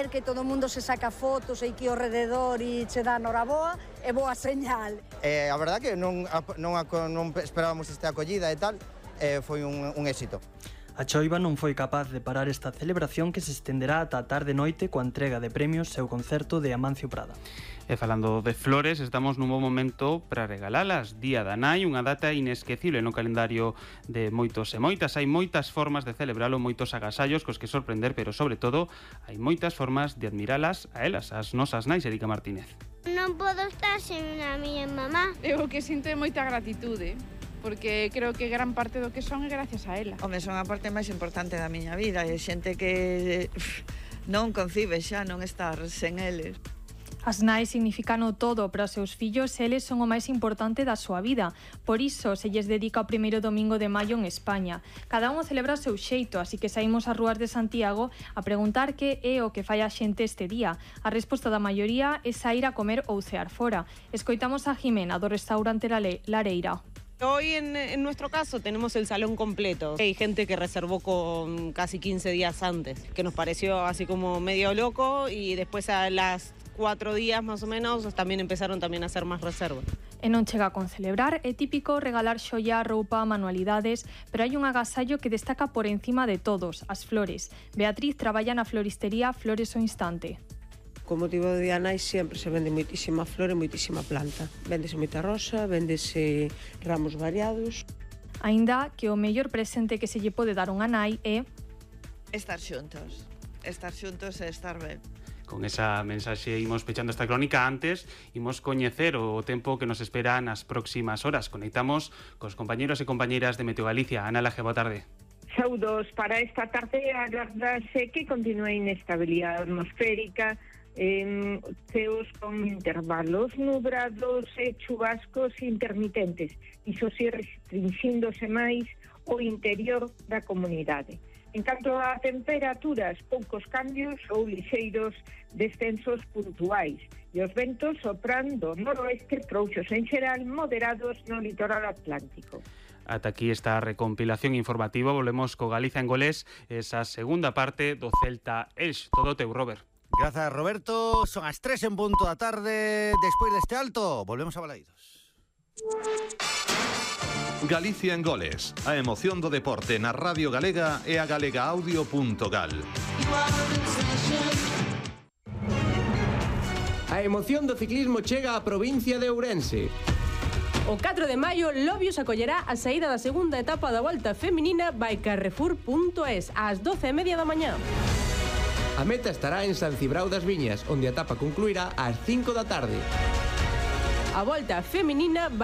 ver que todo o mundo se saca fotos e que ao rededor e che dá noraboa, é boa señal. A verdad que non esperábamos esta acollida e tal, foi un éxito. A choiva non foi capaz de parar esta celebración que se estenderá ata a tarde noite coa entrega de premios e o concerto de Amancio Prada. E falando de flores, estamos nun bo momento para regalalas. Día da Nai, unha data inesquecible no calendario de moitos e moitas. Hai moitas formas de celebralo, moitos agasallos cos que sorprender, pero sobre todo hai moitas formas de admiralas a elas, as nosas nais, Erika Martínez. Non podo estar sen a miña mamá. Eu que sinto é moita gratitude, porque creo que gran parte do que son é gracias a ela. Home, son a parte máis importante da miña vida, e xente que non concibe xa non estar sen eles. As nais significano todo para os seus fillos, eles son o máis importante da súa vida. Por iso se lles dedica o primeiro domingo de maio en España. Cada un o celebra o seu xeito, así que saímos ás rúas de Santiago a preguntar que é o que fai a xente este día. A resposta da maioría é saír a comer ou cear fora. Escoitamos a Jimena do restaurante Lareira. Hoy en nuestro caso tenemos el salón completo. Hay gente que reservó con casi 15 días antes, que nos pareció así como medio loco, y después a las 4 días más o menos también empezaron a hacer más reservas. E non chega con celebrar, é típico regalar xoia, roupa, manualidades, pero hai un agasallo que destaca por encima de todos, as flores. Beatriz traballa na floristería Flores ao Instante. Con motivo do Día Nai sempre se vende moitísima flor e moitísima planta. Véndese moita rosa, véndese ramos variados. Aínda que o mellor presente que se lle pode dar unha nai é Estar xuntos e estar ben. Con esa mensaxe imos pechando esta crónica. Antes imos coñecer o tempo que nos espera nas próximas horas. Conectamos cos compañeros e compañeiras de Meteo Galicia. Ana Laje, boa tarde. Saúdos. Para esta tarde agardase que continúe a inestabilidade atmosférica, ceos con intervalos nubrados e chubascos intermitentes, iso si restrinxíndose máis o interior da comunidade. En canto a temperaturas, poucos cambios ou lixeiros descensos puntuais, e os ventos sopran do noroeste frouxos en xeral, moderados no litoral atlántico. Ata aquí esta recompilación informativa. Volvemos co Galicia en Golés, esa segunda parte do Celta Elx. Todo teu, Robert. Grazas, Roberto. Son as 3 en punto da tarde. Despois deste alto, volvemos a Balaídos. Galicia en Goles, a emoción do deporte na Radio Galega e a galegaaudio.gal. A emoción do ciclismo chega á provincia de Ourense. O 4 de maio, Lobios acollerá a saída da segunda etapa da Volta Feminina by Carrefour.es ás 12:30 da mañá. A meta estará en San Cibrao das Viñas, onde a etapa concluirá ás 5 da tarde. A Volta Feminina